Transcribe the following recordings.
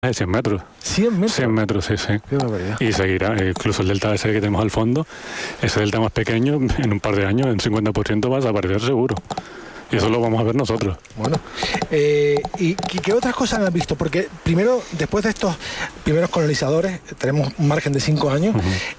de 100 metros. 100 metros. 100 metros, sí, sí. Qué barbaridad. Y seguirá, incluso el delta ese que tenemos al fondo, ese delta más pequeño, en un par de años, en 50% va a desaparecer seguro. Y eso lo vamos a ver nosotros. Bueno, ¿y qué otras cosas han visto? Porque primero, después de estos primeros colonizadores, tenemos un margen de 5 años,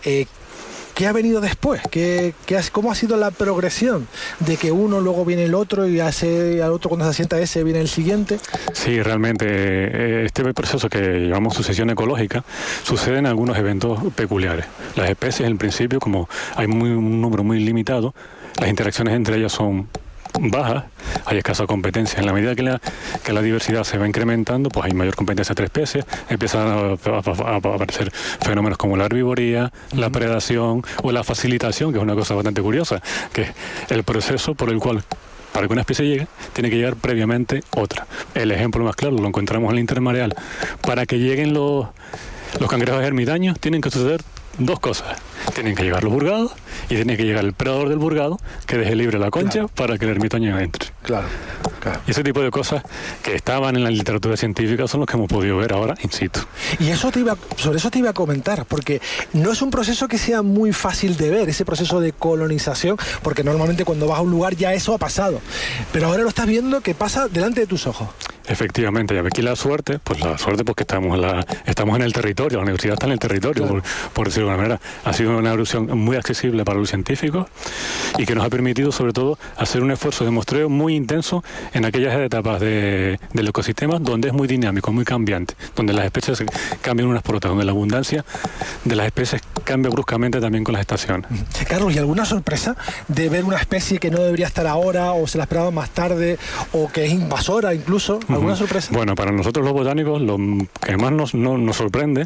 ¿qué ha venido después? ¿Cómo ha sido la progresión de que uno, luego viene el otro y al otro cuando se asienta ese viene el siguiente? Sí, realmente este proceso que llamamos sucesión ecológica sucede en algunos eventos peculiares. Las especies, en principio, como hay un número muy limitado, las interacciones entre ellas son bajas, hay escasa competencia. En la medida que la diversidad se va incrementando, pues hay mayor competencia entre especies, empiezan a aparecer fenómenos como la herbivoría, la predación o la facilitación, que es una cosa bastante curiosa, que es el proceso por el cual, para que una especie llegue, tiene que llegar previamente otra. El ejemplo más claro lo encontramos en el intermareal. Para que lleguen los cangrejos ermitaños, tienen que suceder dos cosas. Tienen que llegar los burgados y tiene que llegar el predador del burgado que deje libre la concha, claro, para que el ermitaño entre. Claro, claro. Y ese tipo de cosas que estaban en la literatura científica son los que hemos podido ver ahora in situ. Y sobre eso te iba a comentar, porque no es un proceso que sea muy fácil de ver, ese proceso de colonización, porque normalmente cuando vas a un lugar ya eso ha pasado. Pero ahora lo estás viendo que pasa delante de tus ojos. Efectivamente, y aquí la suerte porque estamos en el territorio, la universidad está en el territorio, claro, por decirlo de alguna manera. Ha sido una evolución muy accesible para los científicos y que nos ha permitido, sobre todo, hacer un esfuerzo de muestreo muy intenso en aquellas etapas del ecosistema donde es muy dinámico, muy cambiante, donde las especies cambian unas por otras, donde la abundancia de las especies cambia bruscamente también con las estaciones. Carlos, ¿y alguna sorpresa de ver una especie que no debería estar ahora o se la esperaba más tarde o que es invasora incluso? ¿Alguna sorpresa? Bueno, para nosotros los botánicos lo que más nos sorprende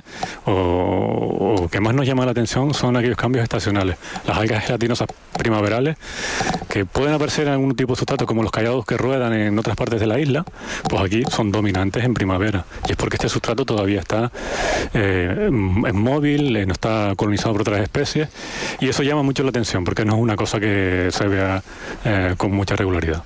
o que más nos llama la atención son aquellos cambios estacionales. Las algas gelatinosas primaverales que pueden aparecer en algún tipo de sustrato como los callados que ruedan en otras partes de la isla, pues aquí son dominantes en primavera. Y es porque este sustrato todavía está es móvil, no está colonizado por otras especies y eso llama mucho la atención porque no es una cosa que se vea con mucha regularidad.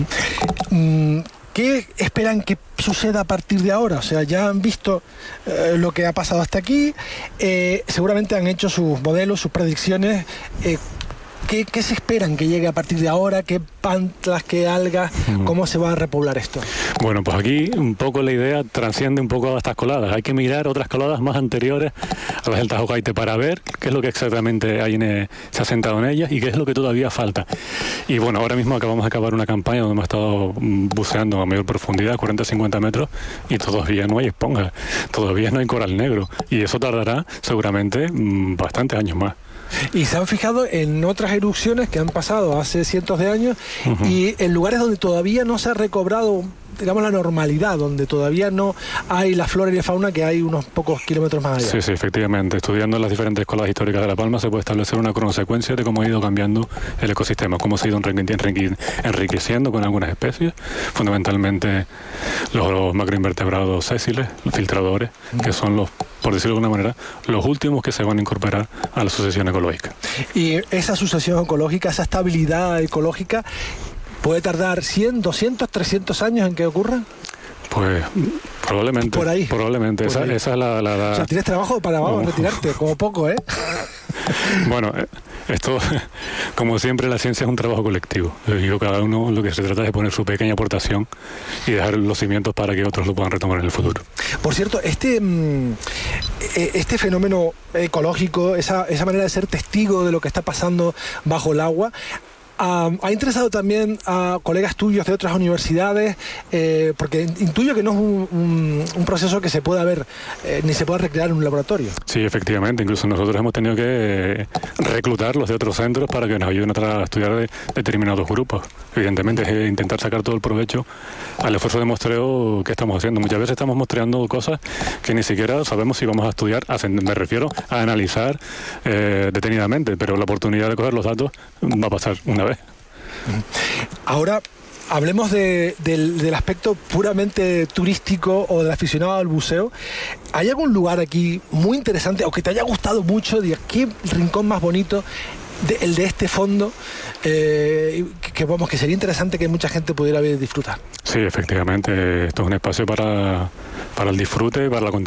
¿Qué esperan que suceda a partir de ahora? O sea, ya han visto lo que ha pasado hasta aquí, seguramente han hecho sus modelos, sus predicciones. ¿Qué se esperan que llegue a partir de ahora? ¿Qué plantas, qué algas? ¿Cómo se va a repoblar esto? Bueno, pues aquí un poco la idea transciende un poco a estas coladas. Hay que mirar otras coladas más anteriores a las del Tajo Caite para ver qué es lo que exactamente se ha sentado en ellas y qué es lo que todavía falta. Y bueno, ahora mismo acabamos de acabar una campaña donde hemos estado buceando a mayor profundidad, 40-50 metros, y todavía no hay esponja, todavía no hay coral negro. Y eso tardará seguramente bastantes años más. Y se han fijado en otras erupciones que han pasado hace cientos de años y en lugares donde todavía no se ha recobrado, digamos, la normalidad, donde todavía no hay la flora y la fauna que hay unos pocos kilómetros más allá. Sí, sí, efectivamente. Estudiando las diferentes coladas históricas de La Palma se puede establecer una cronosecuencia de cómo ha ido cambiando el ecosistema, cómo se ha ido enriqueciendo con algunas especies, fundamentalmente los macroinvertebrados sésiles, los filtradores, que son los, por decirlo de alguna manera, los últimos que se van a incorporar a la sucesión ecológica. Y esa sucesión ecológica, esa estabilidad ecológica, ¿puede tardar 100, 200, 300 años en que ocurra? Pues probablemente. Por ahí. Probablemente. Esa es la... O sea, tienes trabajo para retirarte, como poco, ¿eh? Bueno, esto, como siempre, la ciencia es un trabajo colectivo. Yo, cada uno lo que se trata es de poner su pequeña aportación y dejar los cimientos para que otros lo puedan retomar en el futuro. Por cierto, este fenómeno ecológico, esa manera de ser testigo de lo que está pasando bajo el agua, ha interesado también a colegas tuyos de otras universidades, porque intuyo que no es un proceso que se pueda ver ni se pueda recrear en un laboratorio. Sí, efectivamente. Incluso nosotros hemos tenido que reclutarlos de otros centros para que nos ayuden a estudiar determinados grupos. Evidentemente es intentar sacar todo el provecho al esfuerzo de muestreo que estamos haciendo. Muchas veces estamos muestreando cosas que ni siquiera sabemos si vamos a estudiar, me refiero a analizar detenidamente, pero la oportunidad de coger los datos va a pasar una vez. Ahora hablemos del aspecto puramente turístico o del aficionado al buceo. ¿Hay algún lugar aquí muy interesante o que te haya gustado mucho? Digas, ¿qué rincón más bonito el de este fondo, que sería interesante que mucha gente pudiera ver y disfrutar. Sí, efectivamente, esto es un espacio para el disfrute, para la contemplación